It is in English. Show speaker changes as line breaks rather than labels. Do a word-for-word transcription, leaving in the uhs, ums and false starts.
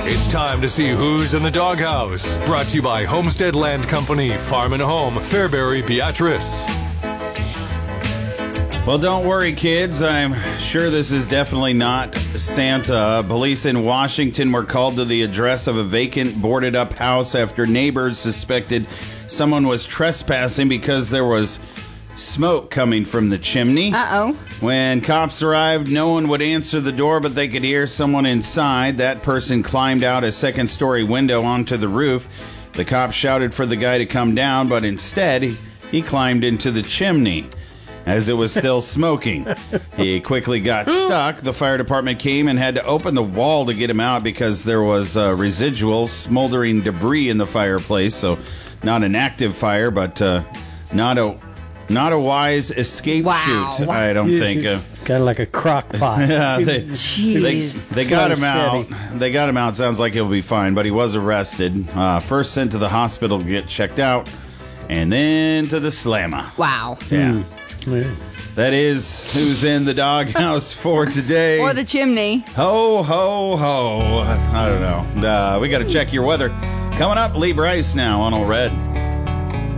It's time to see who's in the doghouse. Brought to you by Homestead Land Company, Farm and Home, Fairbury, Beatrice.
Well, don't worry, kids. I'm sure this is definitely not Santa. Police in Washington were called to the address of a vacant, boarded-up house after neighbors suspected someone was trespassing because there was smoke coming from the chimney.
Uh-oh.
When cops arrived, no one would answer the door, but they could hear someone inside. That person climbed out a second-story window onto the roof. The cops shouted for the guy to come down, but instead, he, he climbed into the chimney as it was still smoking. He quickly got stuck. The fire department came and had to open the wall to get him out because there was uh, residual smoldering debris in the fireplace. So not an active fire, but uh, not a not a wise escape
Wow.
chute, I don't think. Uh,
Kind of like a crock pot.
yeah, they, they,
Jeez.
they got him
Slow
out.
steady.
They got him out. Sounds like he'll be fine, but he was arrested. Uh, first sent to the hospital to get checked out, and then to the slammer.
Wow.
Yeah.
Yeah.
That is who's in the doghouse for today.
Or the chimney.
Ho, ho, ho. I don't know. Uh, we got to check your weather. Coming up, Lee Bryce now on All Red.